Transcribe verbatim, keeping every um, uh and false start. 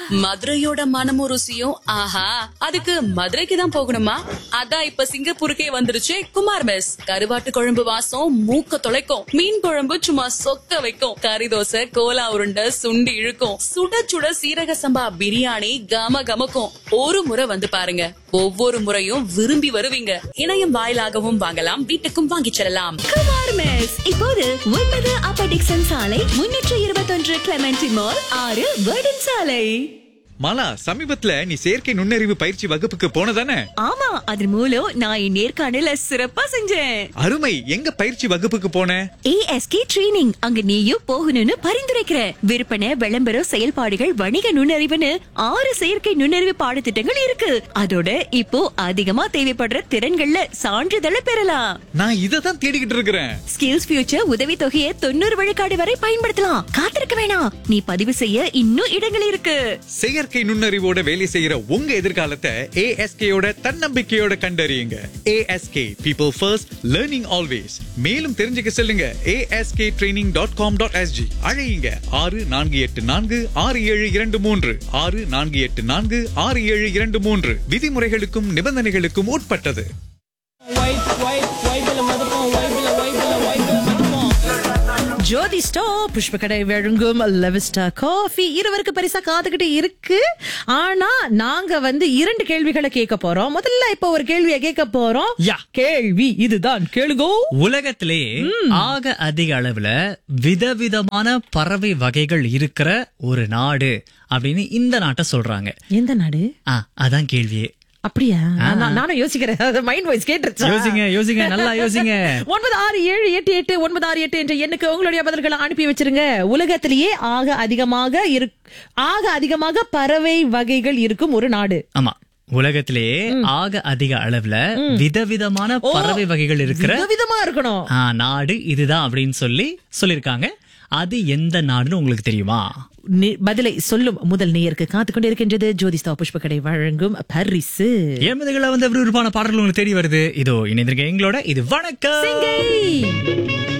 மதுரையோட மனமும் ருசியும் ஆஹா அதுக்கு மதுரைக்கு தான் போகணுமா? அதான் இப்ப சிங்கப்பூருக்கே வந்துருச்சு குமார் மெஸ். கருவாட்டு குழம்பு வாசம் மூக்க தொலைக்கும், மீன் குழம்பு சும்மா சொக்க வைக்கும், கறி தோசை கோலா உருண்டை சுண்டி இழுக்கும், சுட சுட சீரக சம்பா பிரியாணி கம கமக்கும். ஒரு முறை வந்து பாருங்க, ஒவ்வொரு முறையும் விரும்பி வருவீங்க. இணையம் வாயிலாகவும் வாங்கலாம், வீட்டுக்கும் வாங்கிச் செல்லலாம். குமார் மெஸ் இப்போது ஒன்பது அப்பர் டிக்சன் சாலை, முன்னூற்று இருபத்தொன்று கிளமெண்டி மால், ஆறு வேர்டன் சாலை. மாலா, சமீபத்துல நீ செயற்கை நுண்ணறிவு பயிற்சி வகுப்புக்கு போனதானே? ஆமா, அதன் மூலம் நான் என் நேர்காணல சிறப்பா செஞ்சேன். அருமை. எங்க பயிற்சி வகுப்புக்கு போன? ASK training. அங்க நீயும் போகணும்னு பரிந்துரைக்கிறேன். விற்பனை, விளம்பரம், செயல்பாடுகள், வணிக நுண்ணறிவுன்னு ஆறு செயற்கை நுண்ணறிவு பாடத்திட்டங்கள் இருக்கு. அதோட இப்போ அதிகமா தேவைப்படுற திறன்கள்ல சான்றிதழை பெறலாம். நான் இததான் தேடிக்கிட்டு இருக்கிறேன். ஸ்கில்ஸ் ஃபியூச்சர் உதவி தொகையை தொண்ணூறு விழுக்காடு வரை பயன்படுத்தலாம். காத்திருக்க வேணாம், நீ பதிவு செய்ய இன்னும் இடங்கள் இருக்கு. செயற்கை நுண்ணறிவோட வேலை செய்யற உங்க எதிர்காலத்தை ஏஎஸ்கேயோட தன்னம்பிக்கையோட கண்டறியுங்க. ASK, people first, learning always. மேலும் தெரிஞ்சுக்க செல்லுங்க ASK training dot com dot SG. அழையுங்க ஆறு நான்கு எட்டு நான்கு ஆறு ஏழு இரண்டு மூன்று ஆறு நான்கு எட்டு நான்கு ஆறு ஏழு இரண்டு மூன்று. விதிமுறைகளுக்கும் நிபந்தனைகளுக்கும் உட்பட்டது. ஜோதி ஸ்டாப் புஷ்பக்கடை வழங்கும் லெவிஸ்டா காஃபி இருவருக்கு பரிசா காத்துக்கிட்டு இருக்கு. ஆனா நாங்க வந்து இரண்டு கேள்விகளை கேட்க போறோம். முதல்ல இப்ப ஒரு கேள்வியை கேட்க போறோம். யா. கேள்வி இதுதான், கேளுங்கோ. உலகத்திலே ஆக அதிக அளவுல விதவிதமான பறவை வகைகள் இருக்கிற ஒரு நாடு அப்படின்னு இந்த நாட்டை சொல்றாங்க. எந்த நாடு? ஆ, அதான் கேள்வியே. அப்படியா? நான்- நானும் யோசிக்கிறேன். Mind voice கேட்டுருச்சு. யோசிங்க யோசிங்க நல்லா யோசிங்க. ஒன்பது ஆறு ஏழு எட்டு எட்டு ஒன்பது ஆறு எட்டு என்ற எண்ணுக்கு உங்களுடைய பதில்களை அனுப்பி வச்சிருங்க. உலகத்திலேயே ஆக அதிகமாக இரு- ஆக அதிகமாக பறவை வகைகள் இருக்கும் ஒரு நாடு. ஆமா, உலகத்திலேயே ஆக அதிக அளவுல விதவிதமான பறவை வகைகள் இருக்கிற விதமா இருக்கணும். ஆ, நாடு இதுதான் அப்படின்னு சொல்லி சொல்லிருக்காங்க. அது எந்த நாடுன்னு உங்களுக்கு தெரியுமா? நி- பதிலை சொல்லும் முதல் நேயருக்கு காத்துக் கொண்டிருக்கின்றது ஜோதிஸ்தா புஷ்பக்கடை வழங்கும் பரிசு. ஏழ்மதிகளை வந்து விறுவிறுப்பான பாடல்கள் உங்களுக்கு தேடி வருது. இதோ இணைந்திருக்க எங்களோட இது வணக்கம். சிங்கை.